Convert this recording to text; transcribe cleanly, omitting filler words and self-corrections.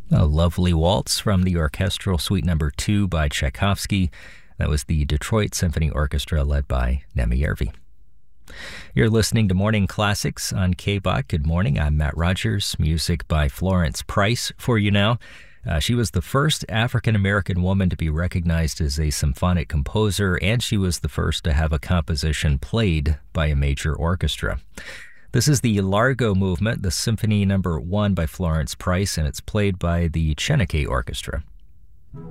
A lovely waltz from the Orchestral Suite Number 2 by Tchaikovsky. That was the Detroit Symphony Orchestra led by Nemi Järvi. You're listening to Morning Classics on KBOT. Good morning. I'm Matt Rogers. Music by Florence Price for you now. She was the first African-American woman to be recognized as a symphonic composer, and she was the first to have a composition played by a major orchestra. This is the Largo Movement, the Symphony Number 1 by Florence Price, and it's played by the Chenecke Orchestra.